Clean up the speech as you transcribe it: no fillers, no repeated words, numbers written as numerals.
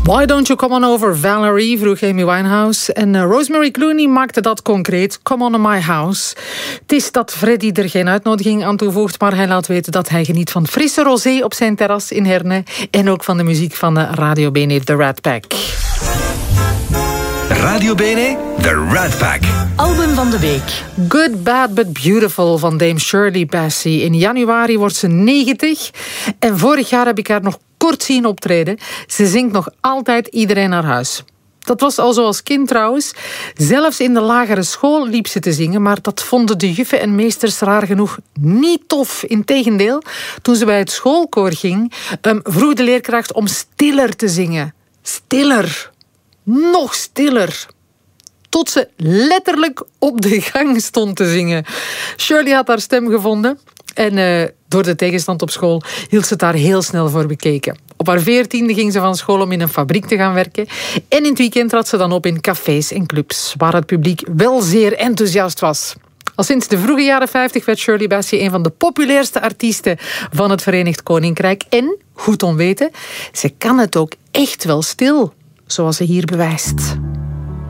Why Don't You Come On Over, Valerie, vroeg Amy Winehouse. En Rosemary Clooney maakte dat concreet. Come On In My House. Het is dat Freddy er geen uitnodiging aan toevoegt, maar hij laat weten dat hij geniet van frisse rosé op zijn terras in Herne en ook van de muziek van Radio Bene, The Rat Pack. Radio Bene, The Rat Pack. Album van de week. Good, Bad But Beautiful van Dame Shirley Bassey. In januari wordt ze 90 en vorig jaar heb ik haar nog kort zien optreden. Ze zingt nog altijd iedereen naar huis. Dat was al zo als kind trouwens. Zelfs in de lagere school liep ze te zingen, maar dat vonden de juffen en meesters raar genoeg niet tof. Integendeel, toen ze bij het schoolkoor ging, vroeg de leerkracht om stiller te zingen. Stiller. Nog stiller. Tot ze letterlijk op de gang stond te zingen. Shirley had haar stem gevonden en door de tegenstand op school hield ze het daar heel snel voor bekeken. Op haar 14e ging ze van school om in een fabriek te gaan werken. En in het weekend trad ze dan op in cafés en clubs, waar het publiek wel zeer enthousiast was. Al sinds de vroege jaren 50 werd Shirley Bassey een van de populairste artiesten van het Verenigd Koninkrijk. En, goed om weten, ze kan het ook echt wel stil, zoals ze hier bewijst.